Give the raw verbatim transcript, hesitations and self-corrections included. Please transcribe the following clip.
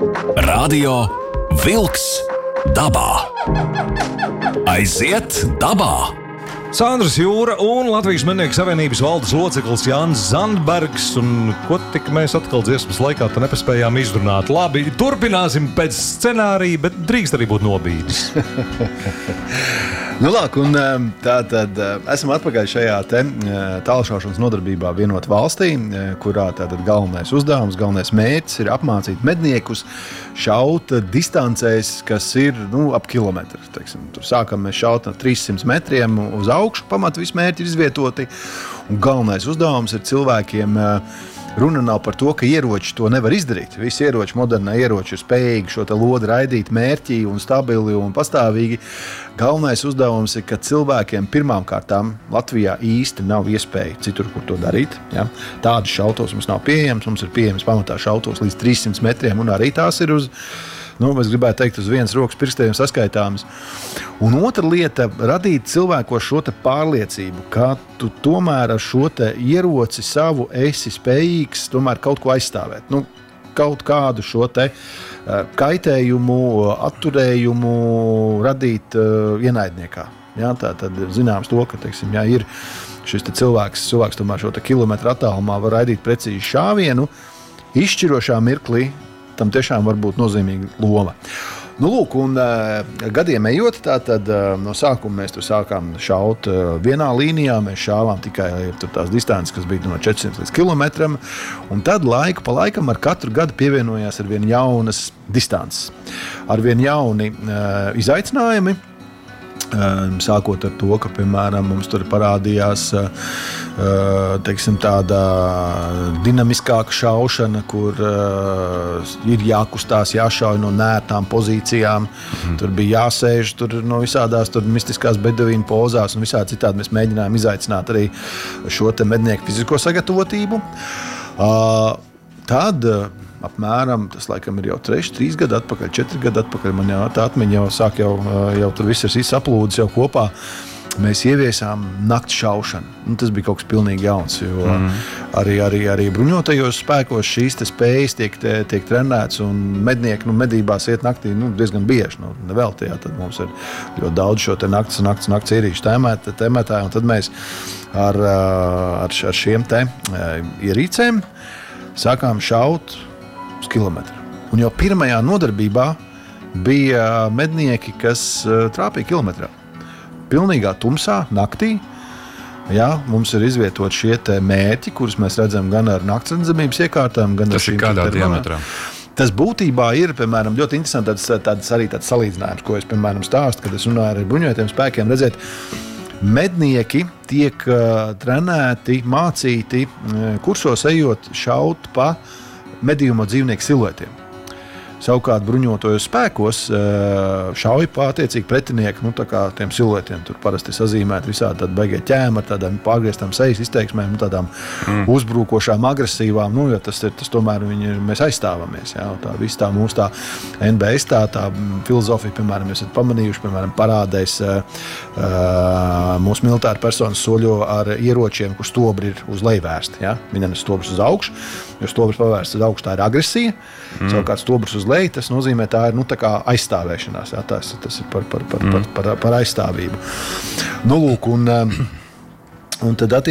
Radio Vilks dabā. Aiziet dabā! Sandrs Jūra un Latvijas Mednieku savienības valdes loceklis Jānis Zandbergs. Un ko tik mēs atkal dziesmas laikā te nepaspējām izrunāt? Labi, turpināsim pēc scenārija, bet drīkst arī būt nobīdis. Nu, lāk, un tā tad esam atpakaļ šajā te tālšaušanas nodarbībā Vienot valstī, kurā tātad galvenais uzdevums, galvenais mērķis ir apmācīt medniekus šaut distancēs, kas ir, nu, ap kilometru. Teiksim, tur sākam mēs šaut no trīssimti metriem uz augšu, pamat visi mērķi ir izvietoti, un galvenais uzdevums ir cilvēkiem. Runa nav par to, ka ieroči to nevar izdarīt. Visi ieroči, modernā ieroči ir spējīgi šo te lodi raidīt mērķī un stabili un pastāvīgi. Galvenais uzdevums ir, ka cilvēkiem pirmām kārtām Latvijā īsti nav iespēja citur, kur to darīt. Ja? Tādas šautos mums nav pieejams. Mums ir pieejams pamatā šautos līdz trīssimti metriem, un arī tās ir uz, nu, es gribētu teikt, uz vienas rokas pirkstiem saskaitāmas. Un otra lieta - radīt cilvēkos šo te pārliecību, ka tu tomēr ar šo te ieroci savu esi spējīgs tomēr kaut ko aizstāvēt. Nu, kaut kādu šo te uh, kaitējumu, atturējumu radīt uh, ienaidniekā. Ja, tā tad zināms to, ka, teiksim, ja ir šis te cilvēks, cilvēks tomēr šo te kilometru attālumā var raidīt precīzi šāvienu, izšķirošā mirklī tam tiešām var būt nozīmīga loma. Nu, lūk, un uh, gadiem ejot, tātad uh, no sākuma mēs tur sākām šaut uh, vienā līnijā, mēs šāvām tikai tur tās distances, kas bija no četrsimt līdz kilometram, un tad laiku pa laikam ar katru gadu pievienojās ar vien jaunas distances, ar vien jauni uh, izaicinājumi. Sākot ar to, ka, piemēram, mums tur parādījās teiksim, tāda dinamiskāka šaušana, kur ir jākustās, jāšauj no nērtām pozīcijām. Mm. Tur bija jāsēž tur no visādās tur mistiskās bedevīnu pozās un visādi citādi. Mēs mēģinājām izaicināt arī šo te mednieku fizisko sagatavotību. Tad apmēram, tas laikam ir jau treši, trīs gadi atpakaļ, četri gadi atpakaļ, man jau tā atmiņa jau sāk jau, jau tur viss ir saplūdis jau kopā. Mēs ieviesām nakts šaušanu. Nu, tas bija kaut kas pilnīgi jauns, jo mm. arī, arī, arī bruņotajos spēkos šīs te spējas tiek, tiek trenēts, un mednieki nu, medībās iet naktī nu, diezgan bieži. Nu, vēl tajā, tad mums ir ļoti daudz šo te nakts, nakts, nakts ierīšu tēmētāju, un tad mēs ar, ar, ar šiem te ierīcēm sākām šaut uz kilometru. Un jau pirmajā nodarbībā bija mednieki, kas trāpīja kilometrā. Pilnīgā tumsā, naktī. Jā, mums ir izvietot šie te mērķi, kurus mēs redzam gan ar naktsredzamības iekārtām, gan Tas ar šīm ir kādā diametrā? Tas būtībā ir, piemēram, ļoti interesanti tāds, tāds, arī tāds salīdzinājums, ko es, piemēram, stāstu, kad es runāju ar bruņotajiem spēkiem, redzēt, mednieki tiek uh, trenēti, mācīti, uh, kursos ejot šaut pa medījuma dzīvnieku siluetiem. Savukārt bruņotajos spēkos šauj pa attiecīgi pretinieku, nu, tā kā tiem siluetiem. Tur parasti sazīmēt visādi tādi baigie ķēmi ar tādām pārgrieztām sejas izteiksmēm, tādām mm. uzbrukošām, agresīvām. Nu, ja tas ir, tas tomēr viņi, mēs aizstāvamies. Jā, tā viss tā mūsu tā N B S tā, tā filozofija, piemēram, jūs esat pamanījuši, piemēram, parādēs uh, mūsu militāra personas soļo ar ieročiem, kur stobri ir uz leju vērsti. Jā? Viņam ir stobrs uz augšu, jo stobrs pavērsts uz augšu, tā ir agresija. Mm. Savukārt stobrs uz leju, tas nozīmē, tā ir nu, tā kā aizstāvēšanās. Jā, tas, tas ir par, par, par, par, par, par aizstāvību. Nu, lūk, un, un tad